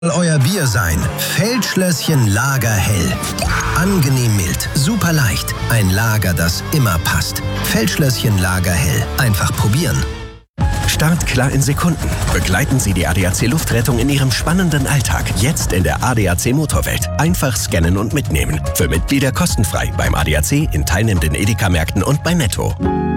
Euer Bier sein. Feldschlösschen Lagerhell. Angenehm mild, super leicht. Ein Lager, das immer passt. Feldschlösschen Lagerhell. Einfach probieren. Startklar in Sekunden. Begleiten Sie die ADAC Luftrettung in Ihrem spannenden Alltag. Jetzt in der ADAC Motorwelt. Einfach scannen und mitnehmen. Für Mitglieder kostenfrei beim ADAC, in teilnehmenden Edeka-Märkten und bei Netto.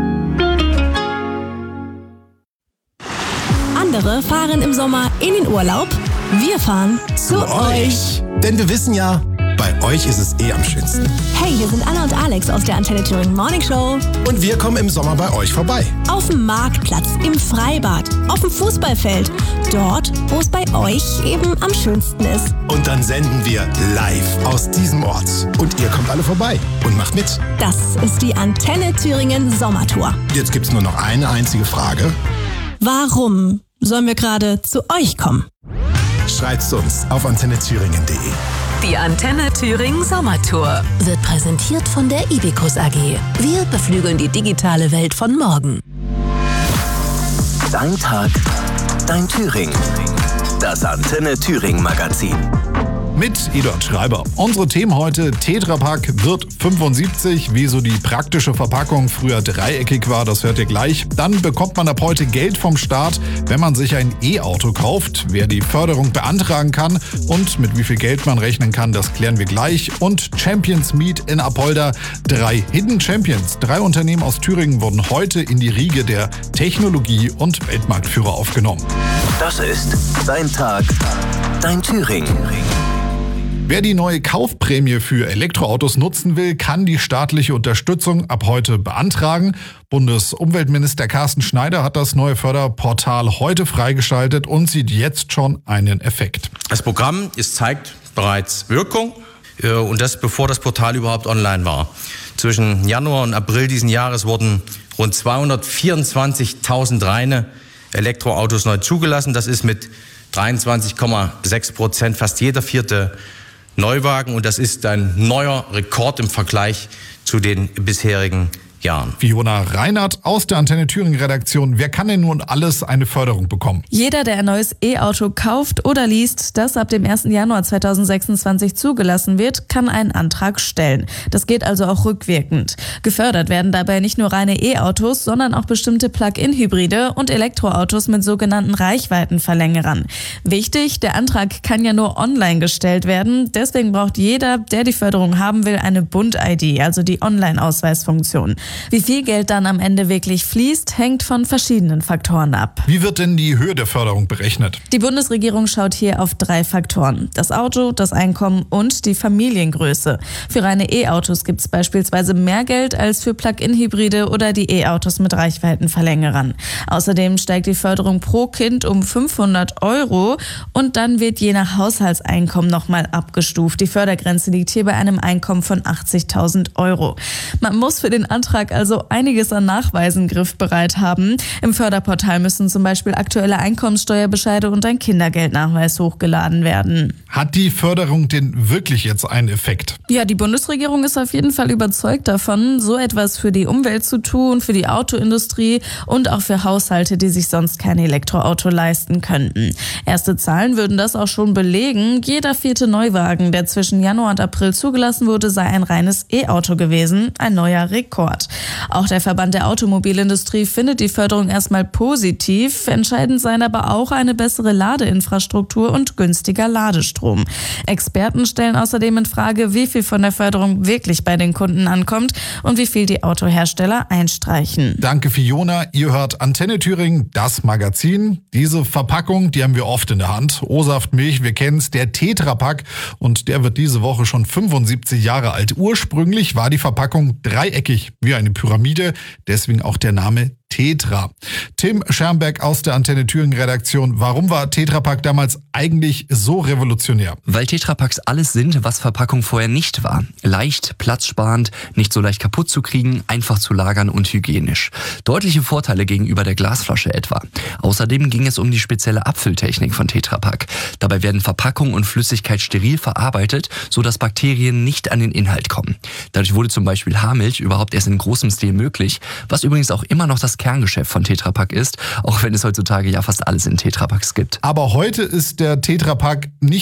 Andere fahren im Sommer in den Urlaub. Wir fahren zu euch. Denn wir wissen ja, bei euch ist es am schönsten. Hey, hier sind Anna und Alex aus der Antenne Thüringen Morning Show. Und wir kommen im Sommer bei euch vorbei. Auf dem Marktplatz, im Freibad, auf dem Fußballfeld. Dort, wo es bei euch eben am schönsten ist. Und dann senden wir live aus diesem Ort. Und ihr kommt alle vorbei und macht mit. Das ist die Antenne Thüringen Sommertour. Jetzt gibt's nur noch eine einzige Frage. Warum sollen wir gerade zu euch kommen? Schreibt's uns auf antennethüringen.de. Die Antenne Thüringen Sommertour wird präsentiert von der Ibicus AG. Wir beflügeln die digitale Welt von morgen. Dein Tag, dein Thüringen. Das Antenne Thüringen Magazin. Mit Eduard Schreiber. Unsere Themen heute: Tetra Pak wird 75. Wieso die praktische Verpackung früher dreieckig war, das hört ihr gleich. Dann bekommt man ab heute Geld vom Staat, wenn man sich ein E-Auto kauft. Wer die Förderung beantragen kann und mit wie viel Geld man rechnen kann, das klären wir gleich. Und Champions Meet in Apolda. 3 Hidden Champions. 3 Unternehmen aus Thüringen wurden heute in die Riege der Technologie- und Weltmarktführer aufgenommen. Das ist dein Tag, dein Thüringen. Wer die neue Kaufprämie für Elektroautos nutzen will, kann die staatliche Unterstützung ab heute beantragen. Bundesumweltminister Carsten Schneider hat das neue Förderportal heute freigeschaltet und sieht jetzt schon einen Effekt. Das Programm zeigt bereits Wirkung und das bevor das Portal überhaupt online war. Zwischen Januar und April diesen Jahres wurden rund 224.000 reine Elektroautos neu zugelassen. Das ist mit 23,6%, fast jeder 4. Neuwagen, und das ist ein neuer Rekord im Vergleich zu den bisherigen Jahren. Fiona Reinhardt aus der Antenne Thüringen Redaktion. Wer kann denn nun alles eine Förderung bekommen? Jeder, der ein neues E-Auto kauft oder liest, das ab dem 1. Januar 2026 zugelassen wird, kann einen Antrag stellen. Das geht also auch rückwirkend. Gefördert werden dabei nicht nur reine E-Autos, sondern auch bestimmte Plug-in-Hybride und Elektroautos mit sogenannten Reichweitenverlängerern. Wichtig, der Antrag kann ja nur online gestellt werden. Deswegen braucht jeder, der die Förderung haben will, eine Bund-ID, also die Online-Ausweisfunktion. Wie viel Geld dann am Ende wirklich fließt, hängt von verschiedenen Faktoren ab. Wie wird denn die Höhe der Förderung berechnet? Die Bundesregierung schaut hier auf 3 Faktoren: das Auto, das Einkommen und die Familiengröße. Für reine E-Autos gibt es beispielsweise mehr Geld als für Plug-in-Hybride oder die E-Autos mit Reichweitenverlängerern. Außerdem steigt die Förderung pro Kind um 500 € und dann wird je nach Haushaltseinkommen nochmal abgestuft. Die Fördergrenze liegt hier bei einem Einkommen von 80.000 €. Man muss für den Antrag also einiges an Nachweisen griffbereit haben. Im Förderportal müssen zum Beispiel aktuelle Einkommenssteuerbescheide und ein Kindergeldnachweis hochgeladen werden. Hat die Förderung denn wirklich jetzt einen Effekt? Ja, die Bundesregierung ist auf jeden Fall überzeugt davon, so etwas für die Umwelt zu tun, für die Autoindustrie und auch für Haushalte, die sich sonst kein Elektroauto leisten könnten. Erste Zahlen würden das auch schon belegen. Jeder 4. Neuwagen, der zwischen Januar und April zugelassen wurde, sei ein reines E-Auto gewesen. Ein neuer Rekord. Auch der Verband der Automobilindustrie findet die Förderung erstmal positiv. Entscheidend seien aber auch eine bessere Ladeinfrastruktur und günstiger Ladestrom. Experten stellen außerdem in Frage, wie viel von der Förderung wirklich bei den Kunden ankommt und wie viel die Autohersteller einstreichen. Danke, Fiona. Ihr hört Antenne Thüringen, das Magazin. Diese Verpackung, die haben wir oft in der Hand. O-Saft, Milch, wir kennen es, der Tetra Pak. Und der wird diese Woche schon 75 Jahre alt. Ursprünglich war die Verpackung dreieckig wie eine Pyramide, deswegen auch der Name Tetra. Tim Schermbeck aus der Antenne Thüringen Redaktion. Warum war Tetra Pak damals eigentlich so revolutionär? Weil Tetra Paks alles sind, was Verpackung vorher nicht war. Leicht, platzsparend, nicht so leicht kaputt zu kriegen, einfach zu lagern und hygienisch. Deutliche Vorteile gegenüber der Glasflasche etwa. Außerdem ging es um die spezielle Abfülltechnik von Tetra Pak. Dabei werden Verpackung und Flüssigkeit steril verarbeitet, sodass Bakterien nicht an den Inhalt kommen. Dadurch wurde zum Beispiel Haarmilch überhaupt erst in großem Stil möglich, was übrigens auch immer noch das Kerngeschäft von Tetra Pak ist, auch wenn es heutzutage ja fast alles in Tetra Paks gibt. Aber heute ist der Tetra Pak nicht